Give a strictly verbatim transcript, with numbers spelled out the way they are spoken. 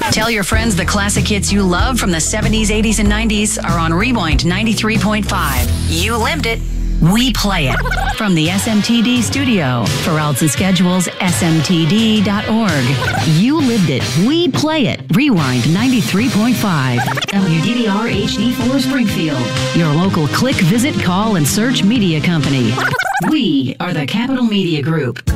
Tell your friends the classic hits you love from the seventies, eighties, and nineties are on Rewind ninety-three point five. You lived it. We play it. From the S M T D studio. For routes and schedules, S M T D dot org. You lived it. We play it. Rewind ninety-three point five. W D V R H D four Springfield. Your local click, visit, call, and search media company. We are the Capital Media Group.